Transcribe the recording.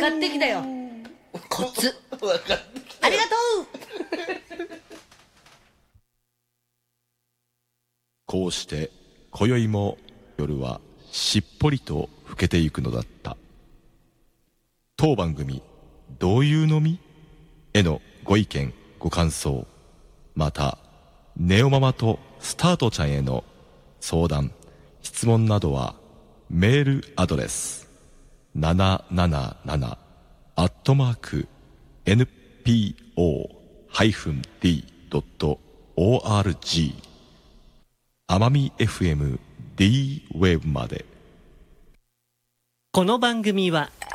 かってきたよ。コツ。ありがとう。 こうして今宵も夜はしっぽりと更けてゆくのだった。当番組どういうのみへのご意見ご感想、またネオママとスタートちゃんへの相談質問などはメールアドレス777-npo-d.org 奄美 FM D ウェーブまで。 この番組は